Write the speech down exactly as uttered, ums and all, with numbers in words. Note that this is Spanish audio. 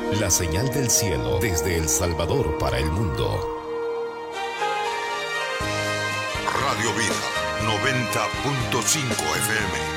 La señal del cielo desde El Salvador para el mundo. Radio Vida noventa punto cinco F M.